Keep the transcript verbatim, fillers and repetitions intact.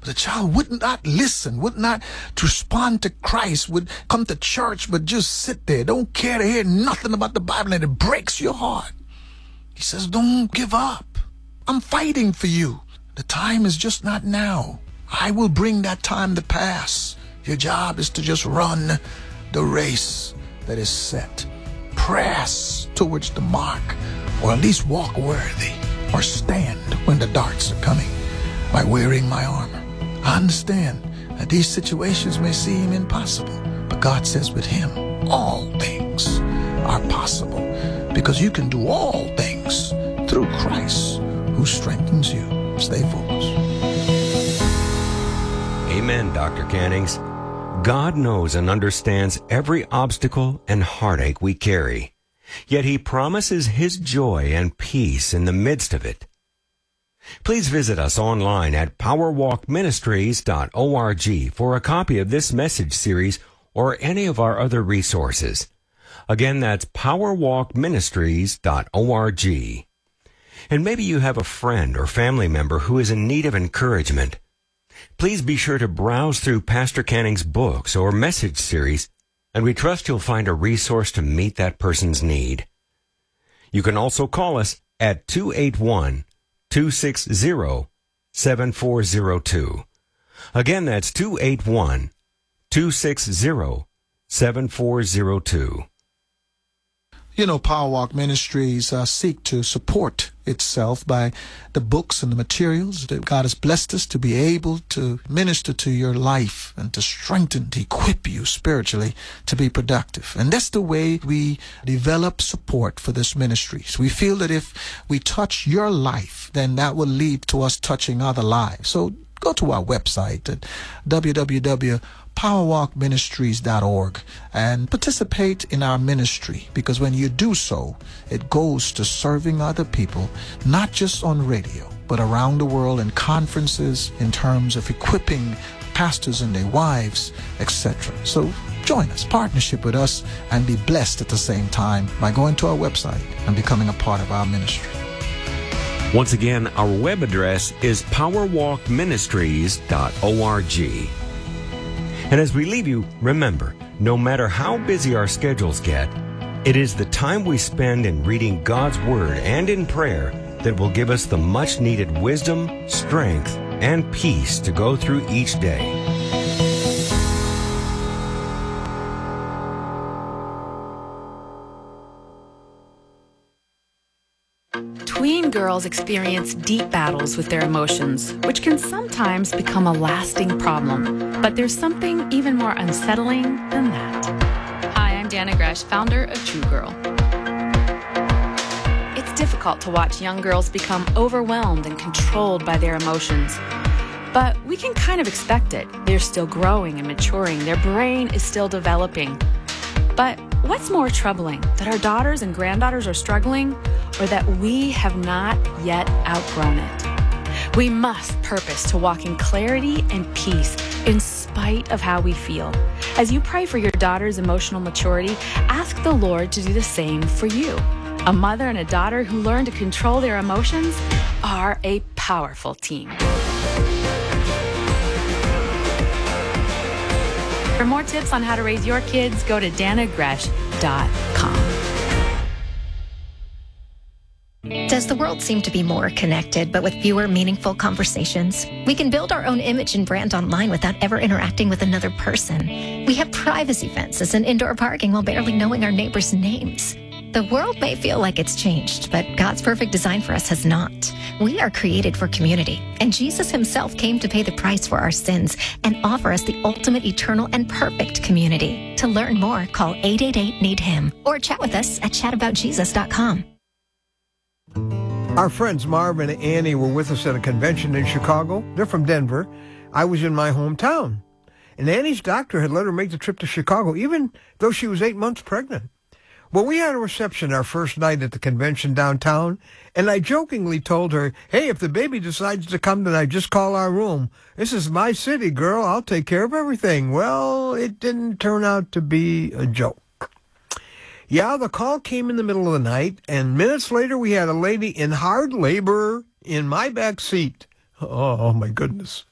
But the child would not listen, would not respond to Christ, would come to church, but just sit there, don't care to hear nothing about the Bible, and it breaks your heart. He says, don't give up. I'm fighting for you. The time is just not now. I will bring that time to pass. Your job is to just run the race that is set. Press towards the mark, or at least walk worthy, or stand when the darts are coming by wearing my armor. I understand that these situations may seem impossible, but God says with him, all things are possible, because you can do all things through Christ who strengthens you. Stay focused. Amen, Doctor Cannings. God knows and understands every obstacle and heartache we carry, yet he promises his joy and peace in the midst of it. Please visit us online at power walk ministries dot org for a copy of this message series or any of our other resources. Again, that's power walk ministries dot org. And maybe you have a friend or family member who is in need of encouragement. Please be sure to browse through Pastor Canning's books or message series, and we trust you'll find a resource to meet that person's need. You can also call us at two eight one, two six zero, seven four zero two. Again, that's two eight one, two six zero, seven four zero two. You know, Power Walk Ministries uh, seek to support itself by the books and the materials that God has blessed us to be able to minister to your life and to strengthen, to equip you spiritually to be productive. And that's the way we develop support for this ministry. So we feel that if we touch your life, then that will lead to us touching other lives. So go to our website at w w w dot power walk ministries dot org and participate in our ministry, because when you do so, it goes to serving other people, not just on radio, but around the world in conferences, in terms of equipping pastors and their wives, et cetera. So join us, partnership with us, and be blessed at the same time by going to our website and becoming a part of our ministry. Once again, our web address is power walk ministries dot org. And as we leave you, remember, no matter how busy our schedules get, it is the time we spend in reading God's Word and in prayer that will give us the much-needed wisdom, strength, and peace to go through each day. Tween girls experience deep battles with their emotions, which can sometimes become a lasting problem. But there's something even more unsettling than that. Hi, I'm Dana Gresh, founder of True Girl. It's difficult to watch young girls become overwhelmed and controlled by their emotions. But we can kind of expect it. They're still growing and maturing. Their brain is still developing. But what's more troubling, that our daughters and granddaughters are struggling, or that we have not yet outgrown it? We must purpose to walk in clarity and peace in spite of how we feel. As you pray for your daughter's emotional maturity, ask the Lord to do the same for you. A mother and a daughter who learn to control their emotions are a powerful team. For more tips on how to raise your kids, go to dana gresh dot com. Does the world seem to be more connected, but with fewer meaningful conversations? We can build our own image and brand online without ever interacting with another person. We have privacy fences and indoor parking while barely knowing our neighbors' names. The world may feel like it's changed, but God's perfect design for us has not. We are created for community, and Jesus himself came to pay the price for our sins and offer us the ultimate, eternal, and perfect community. To learn more, call eight eight eight, need him or chat with us at chat about jesus dot com. Our friends Marv and Annie were with us at a convention in Chicago. They're from Denver. I was in my hometown. And Annie's doctor had let her make the trip to Chicago, even though she was eight months pregnant. Well, we had a reception our first night at the convention downtown, and I jokingly told her, hey, if the baby decides to come tonight, just call our room. This is my city, girl. I'll take care of everything. Well, it didn't turn out to be a joke. Yeah, the call came in the middle of the night, and minutes later we had a lady in hard labor in my back seat. Oh, my goodness.